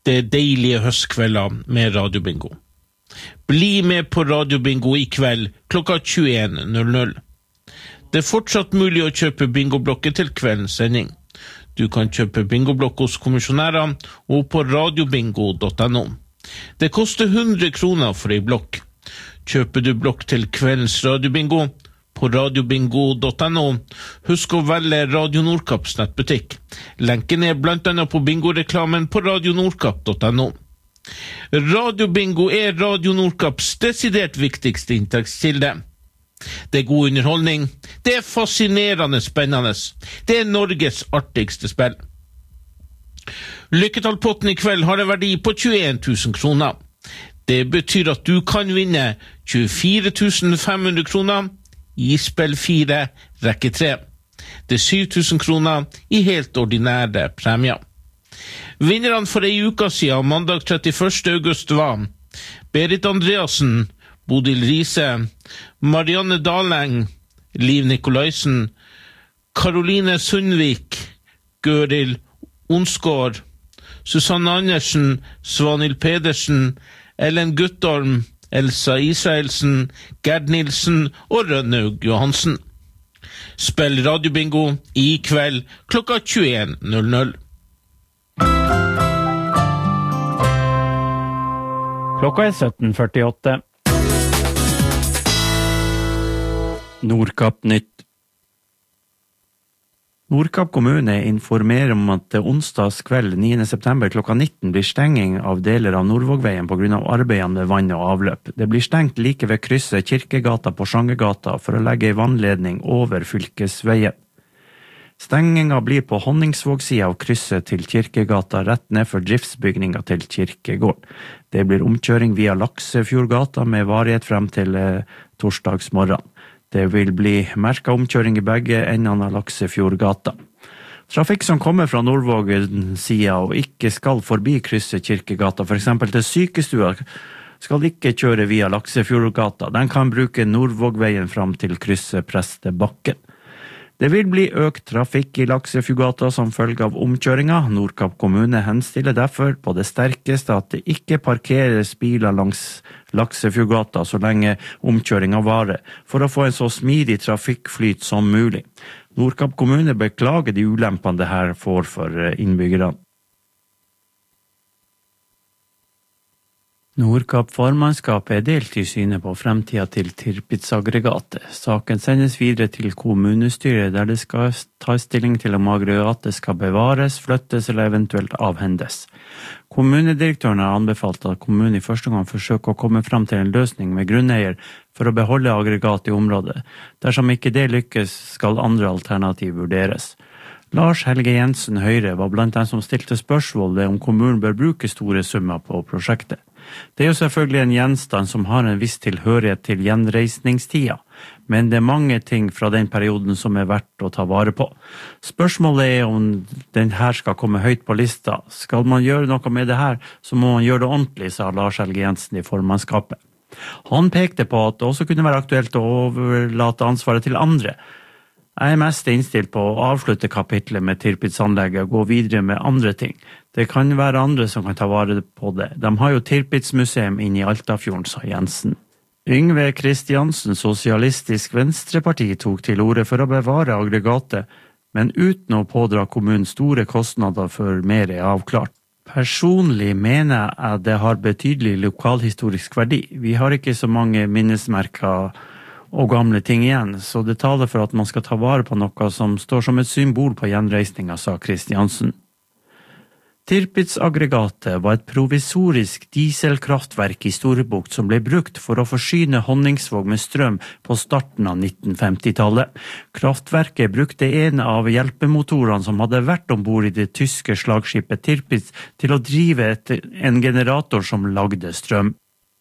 Det er deilige høstkvelder med radiobingo. Bli med på radiobingo i kveld klokka 21:00. Det er fortsatt mulig å kjøpe bingoblokker til kveldens sending. Du kan kjøpe bingoblokk hos kommisjonærer og på radiobingo.no. Det koster 100 kroner for en blokk. Kjøper du blokk til kveldens radiobingo på radiobingo.no, husk å velge Radio Nordkapps nettbutikk. Lenken er blant annet på bingoreklamen på radionordkapp.no. Radiobingo er Radio Nordkapps desidert viktigste inntektskilde. Det er god underholdning, det er fascinerende spennende, det er Norges artigste spill. Lykketallpotten i kveld har en verdi på 21 000 kroner. Det betyr at du kan vinne 24 500 kroner i spill 4, rekke 3. Det er 7 000 kroner i helt ordinære premier. Vinnerne for en uke siden, mandag 31. august, var Berit Andreassen, Bodil Riise, Marianne Daleng, Liv Nikolaisen, Karoline Sundvik, Gøril Onsgaard, Susanne Andersen, Svanhild Pedersen, Ellen Guttorm, Elsa Israelsen, Gerd Nilsen og Rønnaug Johansen. Spill radiobingo i kveld klokka 21:00. Klokka er 17:48. Nordkapp Nytt. Nordkapp kommune informerer om at onsdags kveld 9. september klokka 19 blir stenging av deler av Nordvågveien på grunn av arbeidene med vann og avløp. Det blir stengt like ved krysset Kirkegata på Sjangegata for å legge en vannledning over fylkesveien. Stenginga blir på Honningsvåg-sida av krysset til Kirkegata rett ned for driftsbygninga til Kirkegård. Det blir omkjøring via Laksefjordgata med varighet frem til torsdagsmorgen. Det vil bli merket omkjøring i begge endene av Laksefjordgata. Trafikk som kommer fra Nordvågen-sida og ikke skal forbi krysset Kirkegata, for eksempel til sykestua, skal ikke kjøre via Laksefjordgata. Den kan bruke Nordvågveien fram til krysset Prestebakken. Det vil bli økt trafikk i Laksefjordgata som følge av omkjøringa. Nordkapp kommune henstiller derfor på det sterkeste at det ikke parkeres biler langs Laksefjordgata så lenge omkjøringa varer, for å få en så smidig trafikkflyt som mulig. Nordkapp kommune beklager de ulempene det her får for innbyggerne. Nordkapp formannskapet er delt i synet på fremtida til Tirpitz-aggregatet. Saken sendes videre til kommunestyret der det skal ta stilling til om aggregatet skal bevares, flyttes eller eventuelt avhendes. Kommunedirektøren har anbefalt at kommunen i første gang forsøker å komme frem til en løsning med grunneier for å beholde aggregatet i området. Dersom ikke det lykkes, skal andre alternativ vurderes. Lars Helge Jensen Høyre var blant dem som stilte spørsmål ved om kommunen bør bruke store summer på prosjektet. Det er jo selvfølgelig en gjenstand som har en viss tilhørighet til gjenreisningstida, men det er mange ting fra den perioden som er verdt å ta vare på. Spørsmålet er om den her skal komme høyt på lista. Skal man gjøre noe med det her, så må man gjøre det ordentlig, sa Lars Helge Jensen i formannskapet. Han pekte på at det også kunne være aktuelt å overlate ansvaret til andre. Jeg er mest innstilt på å avslutte kapitlet med Tirpitz-anlegget og gå videre med andre ting. Det kan være andre som kan ta vare på det. De har jo Tirpitz-museum inne i Altafjorden, sa Jensen. Yngve Kristiansen, Sosialistisk Venstreparti, tok til orde for å bevare aggregatet, men uten å pådra kommunen store kostnader før mer er avklart. Personlig mener jeg det har betydelig lokalhistorisk verdi. Vi har ikke så mange minnesmerker og gamle ting igjen, så det taler for at man skal ta vare på noe som står som et symbol på gjenreisninga, sa Kristiansen. Tirpitz-aggregatet var et provisorisk dieselkraftverk i Storebukt som ble brukt for å forsyne Honningsvåg med strøm på starten av 1950-tallet. Kraftverket brukte en av hjelpemotorene som hadde vært ombord i det tyske slagskipet Tirpitz til å drive en generator som lagde strøm.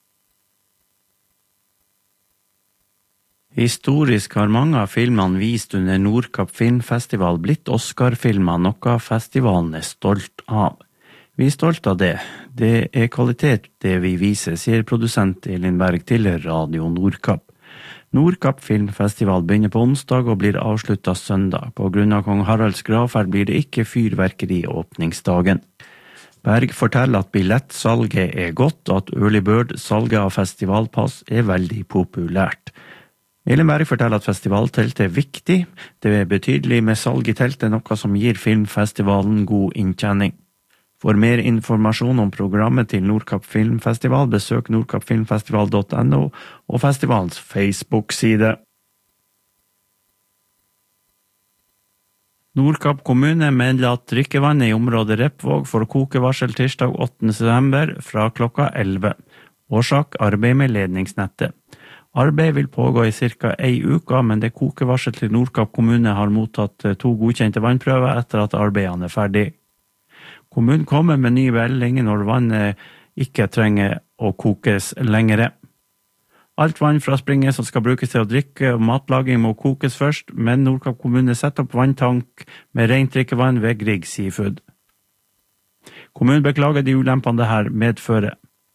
Historisk har mange av filmene vist under Nordkapp Filmfestival blitt Oscar-filmer, noe festivalen er stolt av. Vi er stolt av det. Det er kvalitet det vi viser, sier produsent Elin Berg til Radio Nordkapp. Nordkapp Filmfestival begynner på onsdag og blir avsluttet søndag. På grunn av kong Haralds gravferd blir det ikke fyrverkeri åpningsdagen. Berg forteller at billettsalget godt, og at Early Bird-salget av festivalpass veldig populært. Elin Berg forteller at festivalteltet viktig. Det betydelig med salg i teltet, noe som gir filmfestivalen god inntjening. For mer informasjon om programmet til Nordkapp Filmfestival, besøk nordkappfilmfestival.no og festivalens Facebook-side. Nordkapp kommune melder at drikkevannet i området Repvåg får kokevarsel tirsdag 8. september fra klokka 11. Årsak arbeid med ledningsnettet. Arbeid vil pågå i cirka 1 uke, men det kokevarsel til Nordkapp kommune har mottatt 2 godkjente vannprøver etter at arbeidene ferdig. Kommunen kommer med ny melding når vannet ikke trenger å kokes lengre. Alt vann fra springet som skal brukes til å drikke og matlaging må kokes først, men Nordkapp kommune setter opp vanntank med rent drikkevann ved Grieg Seafood. Kommunen beklager de ulempene det her medfører.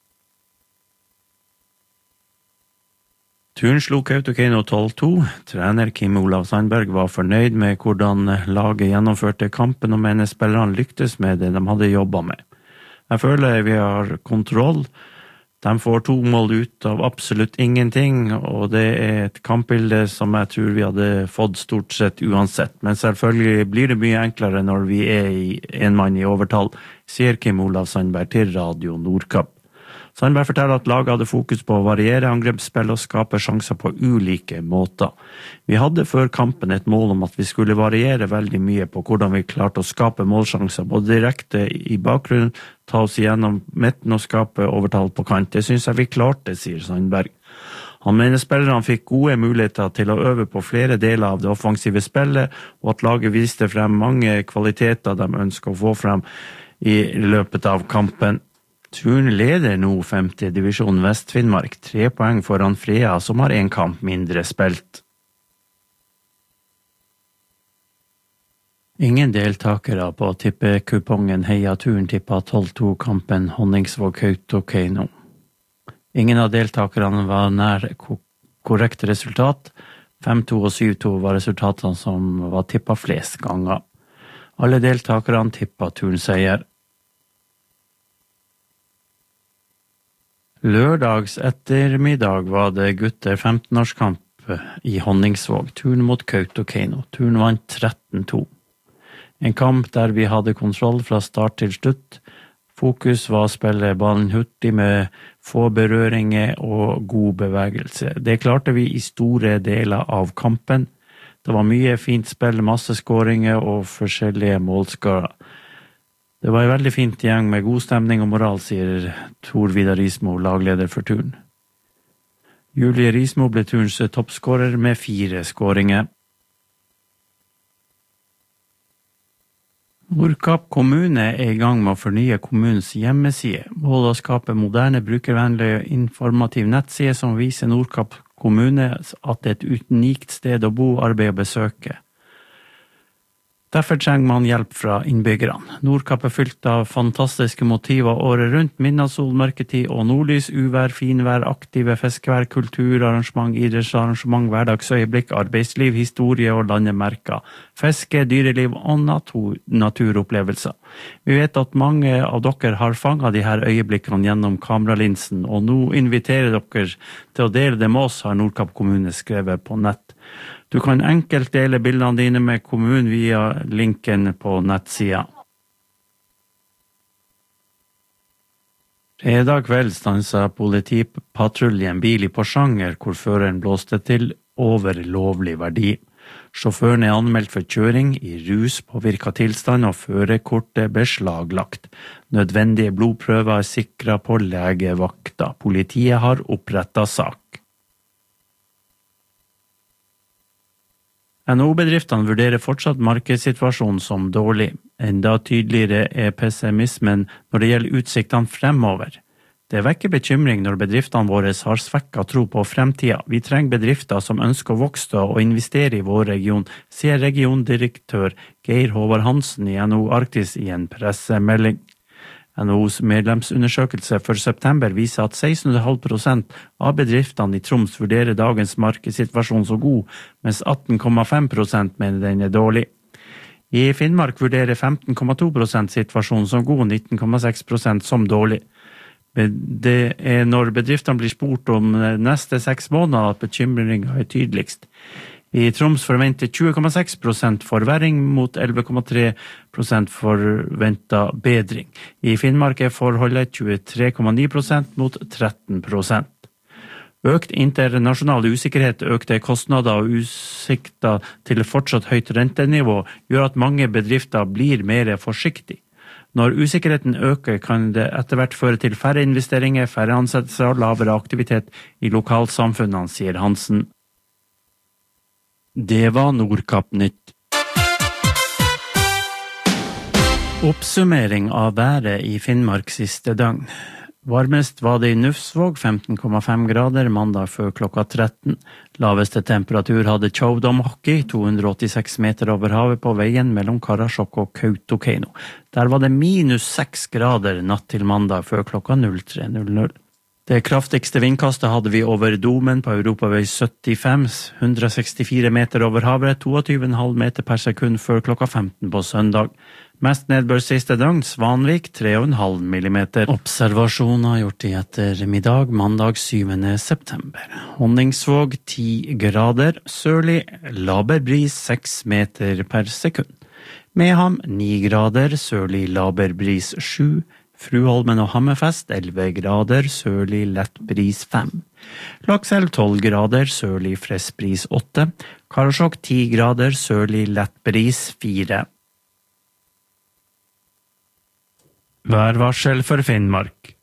Turen slo Kautokeino 12-2. Trener Kim Olav Sandberg var fornøyd med hvordan laget gjennomførte kampen og mener spillerne lyktes med det de hadde jobbet med. Jeg føler vi har kontroll. De får 2 mål ut av absolutt ingenting, og det et kampbilde som jeg tror vi hadde fått stort sett uansett. Men selvfølgelig blir det mye enklere når vi i en mann i overtall, sier Kim Olav Sandberg til Radio Nordkapp. Sandberg forteller at laget hadde fokus på å variere angrepsspill og skape sjanser på ulike måter. Vi hadde før kampen et mål om at vi skulle variere veldig mye på hvordan vi klarte å skape målsjanser, både direkte i bakgrunnen, ta oss igjennom midten og skape overtall på kant. Det synes jeg vi klarte, sier Sandberg. Han mener spillerne fikk gode muligheter til å øve på flere deler av det offensive spillet, og at laget viste frem mange kvaliteter de ønsker å få frem i løpet av kampen. Turen leder nå 5. divisjon Vest-Finnmark, 3 poeng foran Frea, som har 1 kamp mindre spilt. Ingen deltakere på tippekupongen Heia Turen tippa 12-2-kampen Honningsvåg-Kautokeino. Ingen av deltakerne var nær korrekt resultat. 5-2 og 7-2 var resultatene som var tippet flest ganger. Alle deltakerne tippet turnseier. Lørdags ettermiddag var det gutter 15-årskamp i Honningsvåg, turen mot Kautokeino. Turen vant 13-2. En kamp der vi hadde kontroll fra start til slutt. Fokus var å spille ballen hurtig med få berøringer og god bevegelse. Det klarte vi i store deler av kampen. Det var mye fint spill, masse skåringer og forskjellige målskårer. Det var en veldig fint gjeng med god stemning og moral, sier Tor Vidar Rismo, lagleder for turen. Julie Rismo ble turens toppskårer med 4 skåringer. Nordkapp kommune i gang med å fornye kommunens hjemmeside. Målet å skape moderne, brukervennlig og informativ nettside som viser Nordkapp kommune at det et unikt sted å bo, arbeide og besøke. Derfor trenger man hjelp fra innbyggerne. Nordkapp fylt av fantastiske motiver året rundt, midnattssol, mørketid og nordlys, uvær, finvær, aktive fiskevær, kulturarrangement, idrettsarrangement, hverdagsøyeblikk, arbeidsliv, historie og landemerker, fiske, dyreliv og naturopplevelser. Vi vet at mange av dere har fanget de her øyeblikkene gjennom kameralinsen, og nå inviterer dere til å dele det med oss, har Nordkapp kommune skrevet på nett. Du kan enkelt dele bildene dine med kommunen via linken på nettsida. Fredag kveld stanset politipatruljen bil i Porsanger, hvor føreren blåste til over lovlig verdi. Sjåføren anmeldt for kjøring i ruspåvirket tilstand og førerkortet beslaglagt. Nødvendige blodprøver sikret på legevakta. Politiet har opprettet sak. NHO-bedriftene vurderer fortsatt markedssituasjonen som dårlig. Enda tydeligere pessimismen når det gjelder utsiktene fremover. Det vekker bekymring når bedriftene våre har svekket tro på fremtiden. Vi trenger bedrifter som ønsker å vokse og investere i vår region, sier regiondirektør Geir Håvard Hansen i NHO Arktis i en pressemelding. NHOs medlemsundersøkelse for september viser at 16,5% av bedriftene i Troms vurderer dagens markedssituasjon så god, mens 18,5% mener den dårlig. I Finnmark vurderer 15,2% situasjonen som god, 19,6% som dårlig. Det når bedriftene blir spurt om neste 6 måneder at bekymringen tydeligst. I Troms forventer 20,6% forverring mot 11,3% forventet bedring. I Finnmark forholdet 23,9% mot 13%. Økt internasjonal usikkerhet, økte kostnader og utsikter til fortsatt høyt rentenivå gjør at mange bedrifter blir mer forsiktige. Når usikkerheten øker, kan det etter hvert føre til færre investeringer, færre ansettelser og lavere aktivitet i lokalsamfunnene, sier Hansen. Det var Nordkapp-nytt. Oppsummering av været i Finnmark siste døgn. Varmest var det i Nufsvåg, 15,5 grader, mandag før klokka 13. Laveste temperatur hadde Tjovdom-Hockey, 286 meter over havet på veien mellom Karasjok og Kautokeino. Der var det -6 grader natt til mandag før klokka 03.00. Det kraftigste vindkastet hadde vi over Domen på Europavei 75, 164 meter over havet, 22,5 meter per sekund før klokka 15 på søndag. Mest nedbør siste døgn, Svanvik 3,5 millimeter. Observasjoner gjort i ettermiddag, mandag 7. september. Honningsvåg 10 grader, sørlig laber bris 6 meter per sekund. Meham 9 grader, sørlig laber bris 7. Fruholmen og Hammerfest 11 grader, sørlig lett bris 5. Lakselv 12 grader, sørlig frisk bris 8. Karasjok 10 grader, sørlig lett bris 4. Værvarsel for Finnmark.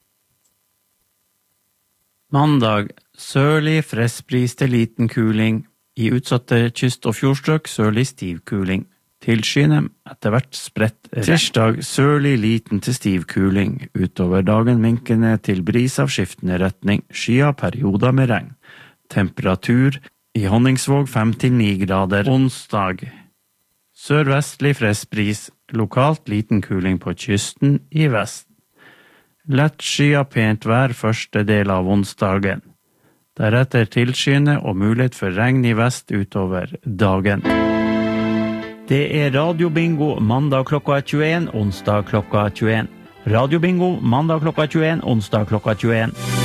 Mandag, sørlig frisk bris til liten kuling. I utsatte kyst- og fjordstrøk sørlig stiv kuling. Tilskyende, etter hvert spredt regn. Tirsdag, sørlig liten til stiv kuling. Utover dagen minkende til bris av skiftende retning. Skya perioder med regn. Temperatur i Honningsvåg 5-9 grader. Onsdag, sørvestlig frisk bris. Lokalt liten kuling på kysten i vest. Lett skya pent vær første del av onsdagen. Deretter tilskyende og mulighet for regn i vest utover dagen. Det Radio Bingo mandag klokka 21, onsdag klokka 21. Radio Bingo mandag klokka 21, onsdag klokka 21.